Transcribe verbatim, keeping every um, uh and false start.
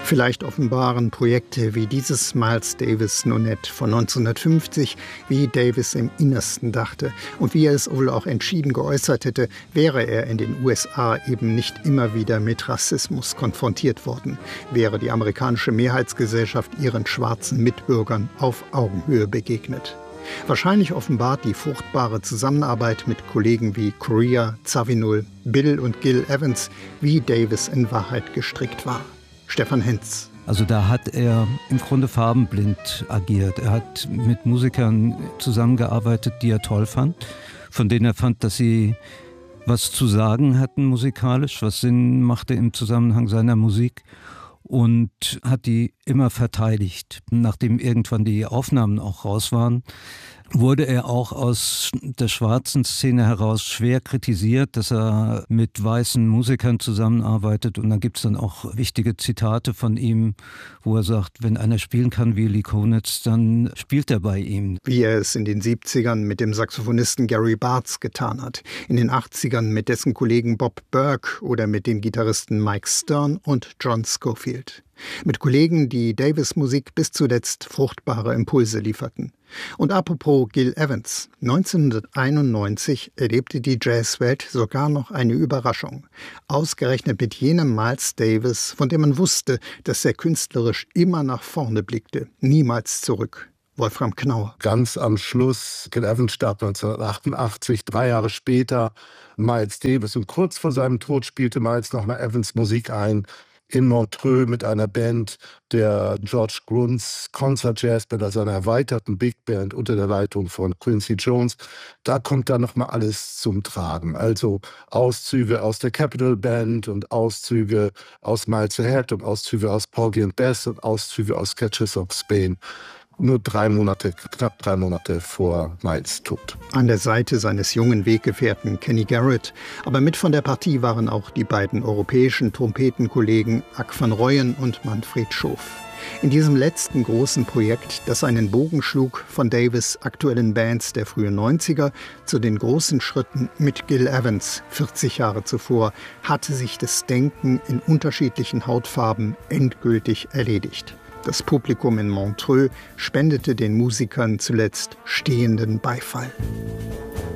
Vielleicht offenbaren Projekte wie dieses Miles Davis Nonet von neunzehnhundertfünfzig, wie Davis im Innersten dachte und wie er es wohl auch entschieden geäußert hätte, wäre er in den U S A eben nicht immer wieder mit Rassismus konfrontiert worden, wäre die amerikanische Mehrheitsgesellschaft ihren schwarzen Mitbürgern auf Augenhöhe begegnet. Wahrscheinlich offenbart die fruchtbare Zusammenarbeit mit Kollegen wie Corea, Zawinul, Bill und Gil Evans, wie Davis in Wahrheit gestrickt war. Stefan Henz. Also da hat er im Grunde farbenblind agiert. Er hat mit Musikern zusammengearbeitet, die er toll fand, von denen er fand, dass sie was zu sagen hatten musikalisch, was Sinn machte im Zusammenhang seiner Musik, und hat die immer verteidigt. Nachdem irgendwann die Aufnahmen auch raus waren, wurde er auch aus der schwarzen Szene heraus schwer kritisiert, dass er mit weißen Musikern zusammenarbeitet. Und da gibt es dann auch wichtige Zitate von ihm, wo er sagt, wenn einer spielen kann wie Lee Konitz, dann spielt er bei ihm. Wie er es in den siebzigern mit dem Saxophonisten Gary Bartz getan hat, in den achtzigern mit dessen Kollegen Bob Burke oder mit den Gitarristen Mike Stern und John Scofield. Mit Kollegen, die Davis' Musik bis zuletzt fruchtbare Impulse lieferten. Und apropos Gil Evans, neunzehnhunderteinundneunzig erlebte die Jazzwelt sogar noch eine Überraschung. Ausgerechnet mit jenem Miles Davis, von dem man wusste, dass er künstlerisch immer nach vorne blickte, niemals zurück. Wolfram Knauer. Ganz am Schluss, Gil Evans starb neunzehnhundertachtundachtzig, drei Jahre später Miles Davis. Und kurz vor seinem Tod spielte Miles nochmal Evans Musik ein, in Montreux mit einer Band, der George Grunts Concert Jazz Band, also einer erweiterten Big Band unter der Leitung von Quincy Jones. Da kommt dann nochmal alles zum Tragen. Also Auszüge aus der Capitol Band und Auszüge aus Miles Ahead und Auszüge aus Porgy and Bess und Auszüge aus Sketches of Spain. Nur drei Monate, knapp drei Monate vor Miles' Tod. An der Seite seines jungen Weggefährten Kenny Garrett. Aber mit von der Partie waren auch die beiden europäischen Trompetenkollegen Ack van Rooyen und Manfred Schof. In diesem letzten großen Projekt, das einen Bogen schlug von Davis' aktuellen Bands der frühen neunziger zu den großen Schritten mit Gil Evans vierzig Jahre zuvor, hatte sich das Denken in unterschiedlichen Hautfarben endgültig erledigt. Das Publikum in Montreux spendete den Musikern zuletzt stehenden Beifall.